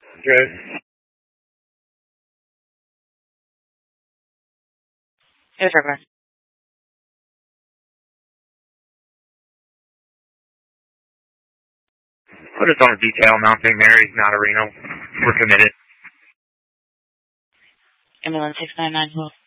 Good. Yes, sir. Put us on a detail. Mounting Mary's not a Reno. We're committed. Ambulance 699.